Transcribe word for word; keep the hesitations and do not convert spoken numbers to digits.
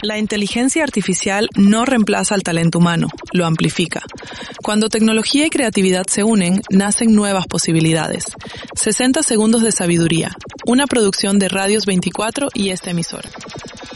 La inteligencia artificial no reemplaza al talento humano, lo amplifica. Cuando tecnología y creatividad se unen, nacen nuevas posibilidades. sesenta segundos de sabiduría, una producción de Radios veinticuatro y esta emisora.